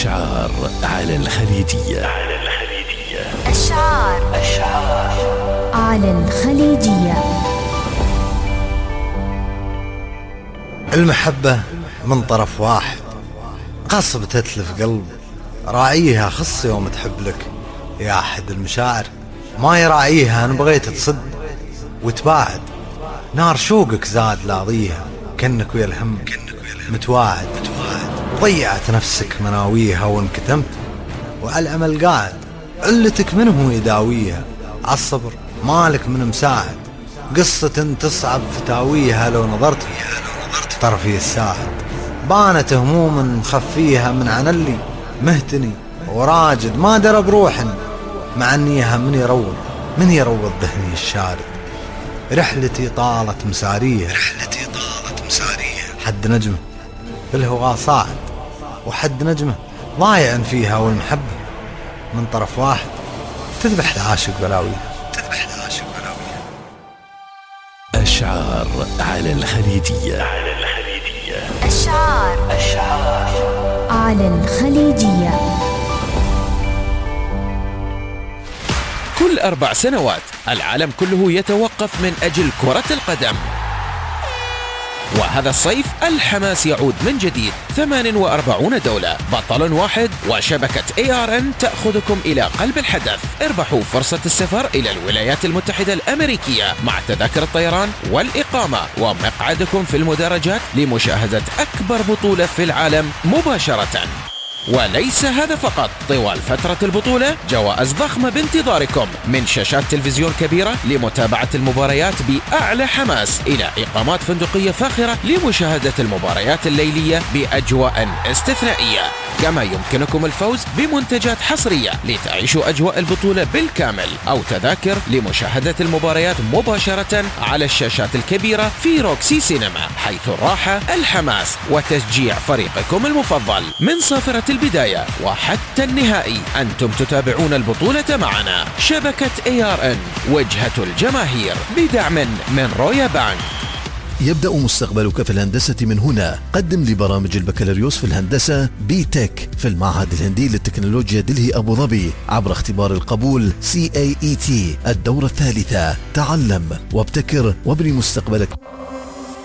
أشعار على الخليجية. أشعار على الخليجية. المحبة من طرف واحد، غصب تتلف قلب، راعيها خص يوم تحب لك يا أحد المشاعر. ما يراعيها أن بغيت تصد وتباعد، نار شوقك زاد لاضيها، كأنك ويا الهم متواعد. ضيعت نفسك مناويها وانكتمت، وعلى الأمل قاعد علتك منه يداويها. عالصبر مالك من مساعد، قصة تصعب فتاويها. لو نظرت طرفي الساعد، بانت هموم مخفيها من عنلي مهتني وراجد. ما درى بروح مع انيها من يروض ذهني الشارد. رحلتي طالت مسارية حد نجمه في الهواء صاعد، وحد نجمه ضايع فيها. والمحبة من طرف واحد تذبح العاشق بلاويها. أشعار على الخليجية. أشعار على الخليجية. كل 4 سنوات العالم كله يتوقف من أجل كرة القدم، وهذا الصيف الحماس يعود من جديد. 48 دولة، بطل واحد، وشبكة ARN تأخذكم إلى قلب الحدث. اربحوا فرصة السفر إلى الولايات المتحدة الأمريكية مع تذاكر الطيران والإقامة ومقعدكم في المدرجات لمشاهدة أكبر بطولة في العالم مباشرة. وليس هذا فقط، طوال فترة البطولة جوائز ضخمة بانتظاركم، من شاشات تلفزيون كبيرة لمتابعة المباريات بأعلى حماس، إلى إقامات فندقية فاخرة لمشاهدة المباريات الليلية بأجواء استثنائية. كما يمكنكم الفوز بمنتجات حصرية لتعيشوا أجواء البطولة بالكامل، أو تذاكر لمشاهدة المباريات مباشرة على الشاشات الكبيرة في روكسي سينما، حيث الراحة، الحماس وتشجيع فريقكم المفضل من صافرة البداية وحتى النهائي. أنتم تتابعون البطولة معنا. شبكة ARN، وجهة الجماهير، بدعم من رويا بانك. يبدأ مستقبلك في الهندسة من هنا. قدم لبرامج البكالوريوس في الهندسة BTech في المعهد الهندي للتكنولوجيا دلهي أبو ظبي عبر اختبار القبول CAET الدورة الثالثة. تعلم وابتكر وابني مستقبلك.